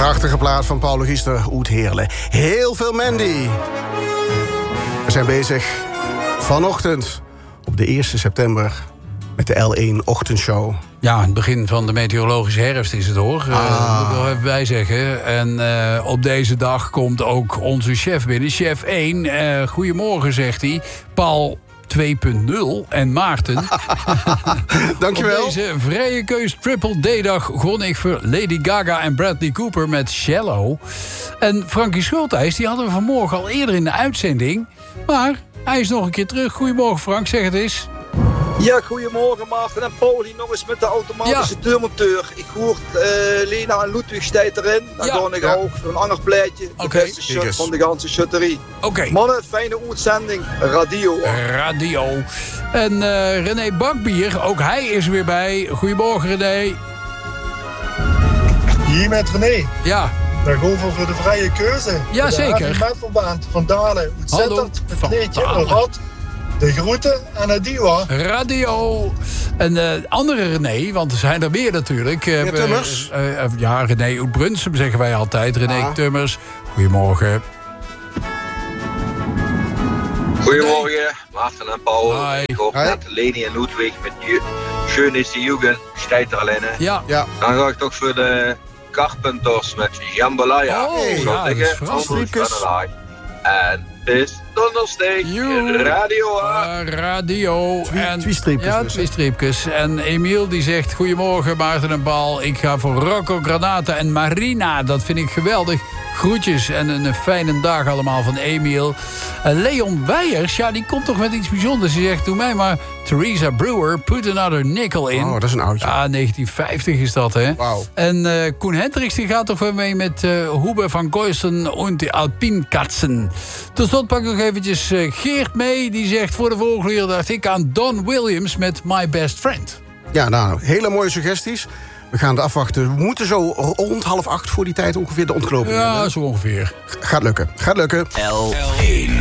Prachtige plaat van Paul Gister, Oet Heerle. Heel veel Mandy. We zijn bezig vanochtend op de 1 september met de L1-ochtendshow. Ja, het begin van de meteorologische herfst is het, hoor. Moet ik wel even bij zeggen. En op deze dag komt ook onze chef binnen. Chef 1, goedemorgen, zegt hij. Paul 2.0 en Maarten. Dankjewel. Op deze vrije keus Triple D-dag gon ik voor Lady Gaga en Bradley Cooper met Shallow. En Frankie Schultijs, die hadden we vanmorgen al eerder in de uitzending. Maar hij is nog een keer terug. Goedemorgen, Frank, zeg het eens. Ja, goedemorgen Maarten en Paul, hier nog eens met de automatische deurmonteur. Ik hoor Lena en Ludwig stijt erin. Dan ga ik ook voor een ander pleitje. De beste shot van de ganse shutterie. Mannen, fijne uitzending. Radio. En René Bakbier, ook hij is weer bij. Goedemorgen, René. Hier met René. Ja. Dan gaan we voor de vrije keuze. Ja, zeker. De metalband van Dalen. Ontzettend. Het kleedje, een rad. De groeten en adieu. Radio. En andere René, want er zijn er meer natuurlijk. Tummers. René uit Brunsum zeggen wij altijd. René Tummers. Goedemorgen. Goedemorgen, Maarten en Paul. Hi. Ik hoop net Leni en Ludwig met Schön ist die Jugend, stijt er alleen. Ja. Dan ga ik toch voor de Carpenters met Jambalaya. Ja, dat is verrassend. En het is donderdag, radio. Twee streepjes. En Emiel die zegt, goedemorgen Maarten en Paul. Ik ga voor Rocco Granata en Marina. Dat vind ik geweldig. Groetjes en een fijne dag allemaal van Emiel. Leon Weijers, ja, die komt toch met iets bijzonders. Die zegt, doe mij maar Theresa Brewer, Put Another Nickel in. Oh, dat is een oudje. Ja, 1950 is dat, hè. Wauw. En Koen Hendricks die gaat toch weer mee met Hube van Goysen en de Alpinkatzen. Tot slot pak ik nog eventjes Geert mee. Die zegt, voor de volgende keer dacht ik aan Don Williams met My Best Friend. Ja, nou, hele mooie suggesties. We gaan het afwachten. We moeten zo rond 7:30 voor die tijd ongeveer de ontknoping hebben. Ja, zo ongeveer. Gaat lukken. L1